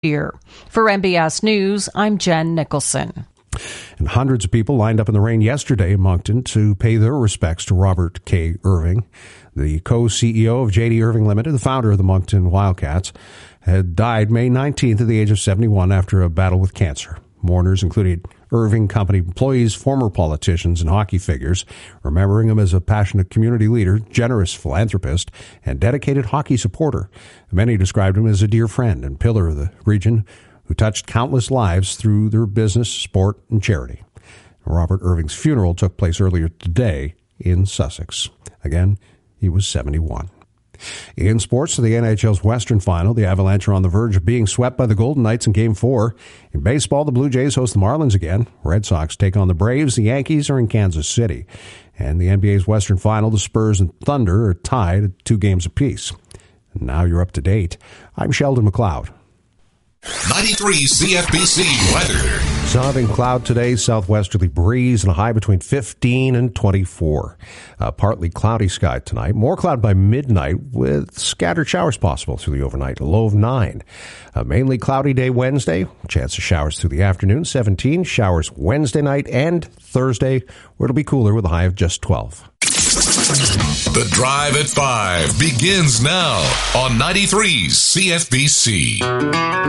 year. For MBS News, I'm Jen Nicholson. And hundreds of people lined up in the rain yesterday in Moncton to pay their respects to Robert K. Irving. The co-CEO of J.D. Irving Limited, the founder of the Moncton Wildcats, had died May 19th at the age of 71 after a battle with cancer. Mourners included Irving Company employees, former politicians, and hockey figures, remembering him as a passionate community leader, generous philanthropist, and dedicated hockey supporter. Many described him as a dear friend and pillar of the region who touched countless lives through their business, sport, and charity. Robert Irving's funeral took place earlier today in Sussex. Again, he was 71. In sports, the NHL's Western Final, the Avalanche are on the verge of being swept by the Golden Knights in Game 4. In baseball, the Blue Jays host the Marlins again. Red Sox take on the Braves. The Yankees are in Kansas City. And the NBA's Western Final, the Spurs and Thunder are tied at 2 games apiece. And now you're up to date. I'm Sheldon McLeod. 93 CFBC weather. Sun and cloud today, southwesterly breeze and a high between 15 and 24. Partly cloudy sky tonight. More cloud by midnight with scattered showers possible through the overnight. A low of 9. Mainly cloudy day Wednesday. Chance of showers through the afternoon. 17. Showers Wednesday night and Thursday, where it'll be cooler with a high of just 12. The Drive at 5 begins now on 93 CFBC.